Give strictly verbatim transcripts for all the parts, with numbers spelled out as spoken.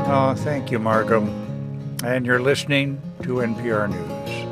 Oh, thank you, Markham. And you're listening to N P R News.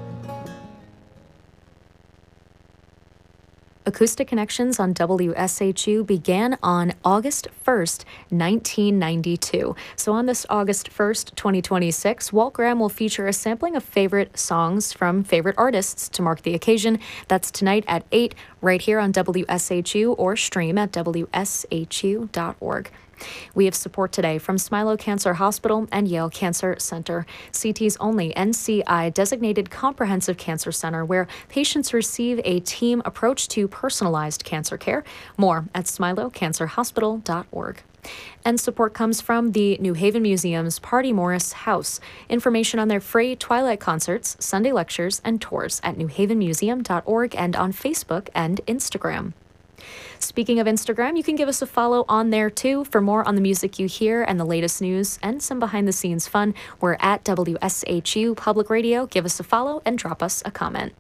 Acoustic Connections on W S H U began on August first, nineteen ninety-two. So on this August first, twenty twenty-six, Walt Graham will feature a sampling of favorite songs from favorite artists to mark the occasion. That's tonight at eight, right here on W S H U, or stream at W S H U dot org. We have support today from Smilow Cancer Hospital and Yale Cancer Center, C T's only N C I-designated comprehensive cancer center where patients receive a team approach to personalized cancer care. More at Smilow Cancer Hospital dot org. And support comes from the New Haven Museum's Party Morris House. Information on their free Twilight concerts, Sunday lectures, and tours at new haven museum dot org and on Facebook and Instagram. Speaking of Instagram, you can give us a follow on there too. For more on the music you hear and the latest news and some behind-the-scenes fun, we're at W S H U Public Radio. Give us a follow and drop us a comment.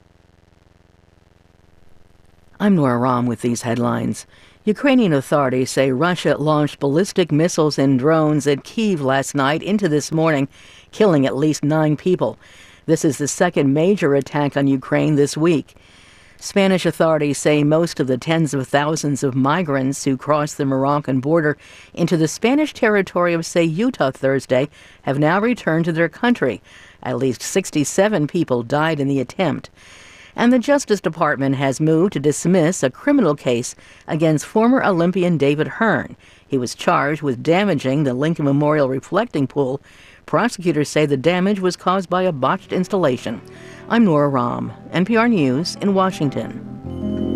I'm Nora Rahm with these headlines. Ukrainian authorities say Russia launched ballistic missiles and drones at Kyiv last night into this morning, killing at least nine people. This is the second major attack on Ukraine this week. Spanish authorities say most of the tens of thousands of migrants who crossed the Moroccan border into the Spanish territory of Ceuta Thursday have now returned to their country. At least sixty-seven people died in the attempt. And the Justice Department has moved to dismiss a criminal case against former Olympian David Hearn. He was charged with damaging the Lincoln Memorial reflecting pool. Prosecutors say the damage was caused by a botched installation. I'm Nora Rahm, N P R News in Washington.